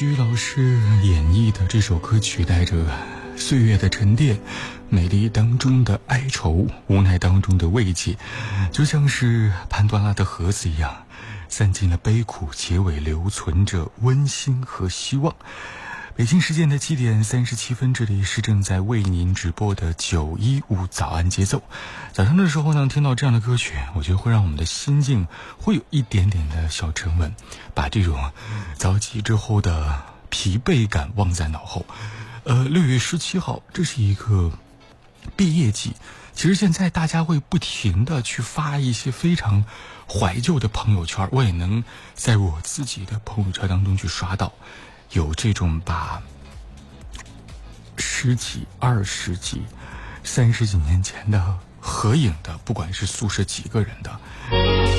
曲老师演绎的这首歌曲，带着岁月的沉淀，美丽当中的哀愁，无奈当中的慰藉，就像是潘多拉的盒子一样，散尽了悲苦，结尾留存着温馨和希望。北京时间的7点37分，这里是正在为您直播的915早安节奏。早上的时候呢，听到这样的歌曲，我觉得会让我们的心境会有一点点的小沉稳，把这种早起之后的疲惫感忘在脑后。6月17号，这是一个毕业季，其实现在大家会不停的去发一些非常怀旧的朋友圈，我也能在我自己的朋友圈当中去刷到。有这种把10几、20几、30几年前的合影的，不管是宿舍几个人的，